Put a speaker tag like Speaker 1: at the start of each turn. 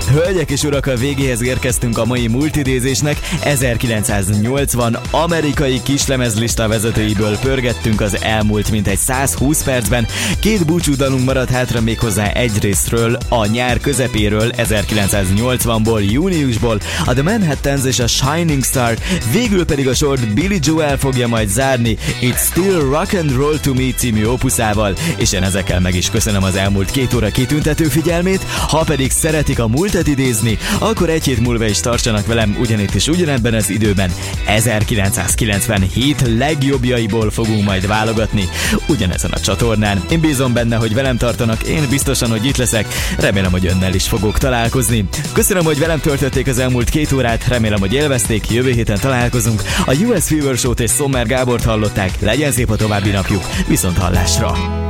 Speaker 1: Hölgyek és urak, a végéhez érkeztünk a mai multidézésnek. 1980 amerikai kislemezlista vezetőiből pörgettünk az elmúlt mintegy 120 percben. Két búcsúdalunk maradt hátra, méghozzá egyrésztről a nyár közepéről, 1980-ból, júniusból a The Manhattans és a Shining Star, végül pedig a sort Billy Joel fogja majd zárni It's Still Rock and Roll to Me című opuszával, és én ezekkel meg is köszönöm az elmúlt 2 óra kitüntető figyelmét. Ha pedig szeretik a múltat idézni, akkor egy hét múlva is tartsanak velem ugyanitt és ugyanebben az időben. 1997 legjobbjaiból fogunk majd válogatni ugyanezen a csatornán. Én bízom benne, hogy velem tartanak, én biztosan, hogy itt leszek, remélem, hogy önnel is fogok találkozni. Köszönöm, hogy velem töltötték az elmúlt 2 órát, remélem, hogy élvezték, jövő héten találkozunk. A US Fever Show-t és Sommer Gábort hallották, legyen szép a további napjuk, viszont hallásra!